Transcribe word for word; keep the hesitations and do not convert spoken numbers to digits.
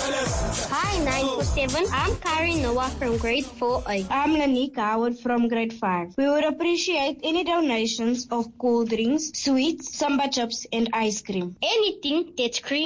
Hi, nine four seven. I'm Kari Noah from grade four A. I'm Lanika Howard from grade five. We would appreciate any donations of cool drinks, sweets, samba chips, and ice cream. Anything that's cream